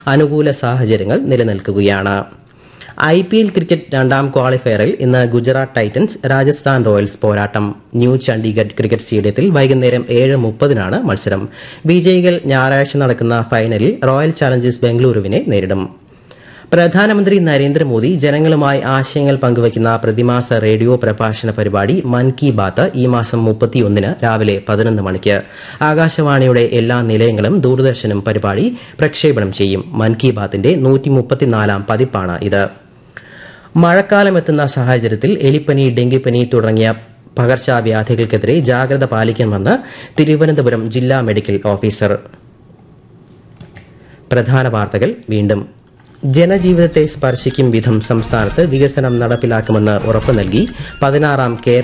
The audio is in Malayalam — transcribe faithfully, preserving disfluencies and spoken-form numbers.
അനുകൂല സാഹചര്യങ്ങൾ നിലനിൽക്കുകയാണ്. ഐ പി എൽ ക്രിക്കറ്റ് രണ്ടാം ക്വാളിഫയറിൽ ഇന്ന് ഗുജറാത്ത് ടൈറ്റൻസ് രാജസ്ഥാൻ റോയൽസ് പോരാട്ടം. ന്യൂ ചണ്ഡീഗഡ് ക്രിക്കറ്റ് സ്റ്റേഡിയത്തിൽ വൈകുന്നേരം ഏഴ് മുപ്പതിനാണ് മത്സരം. വിജയികൾ ഞായറാഴ്ച നടക്കുന്ന ഫൈനലിൽ റോയൽ ചാലഞ്ചേഴ്സ് ബംഗളൂരുവിനെ നേരിടും. പ്രധാനമന്ത്രി നരേന്ദ്രമോദി ജനങ്ങളുമായി ആശയങ്ങൾ പങ്കുവയ്ക്കുന്ന പ്രതിമാസ റേഡിയോ പ്രഭാഷണ പരിപാടി മൻ കി ബാത്ത് ഈ മാസം മുപ്പത്തിയൊന്നിന് രാവിലെ പതിനൊന്ന് മണിക്ക് ആകാശവാണിയുടെ എല്ലാ നിലയങ്ങളും ദൂരദർശനും പരിപാടി പ്രക്ഷേപണം ചെയ്യും. മൻ കി ബാത്തിന്റെ നൂറ്റി മുപ്പത്തിനാലാം പതിപ്പാണ് ഇത്. മഴക്കാലമെത്തുന്ന സാഹചര്യത്തിൽ എലിപ്പനി, ഡെങ്കിപ്പനി തുടങ്ങിയ പകർച്ചവ്യാധികൾക്കെതിരെ ജാഗ്രത പാലിക്കണമെന്ന് തിരുവനന്തപുരം ജില്ലാ മെഡിക്കൽ ഓഫീസർ. പ്രധാന വാർത്തകൾ വീണ്ടും. ജനജീവിതത്തെ സ്പർശിക്കും വിധം സംസ്ഥാനത്ത് വികസനം നടപ്പിലാക്കുമെന്ന് ഉറപ്പു നൽകി പതിനാറാം കേരള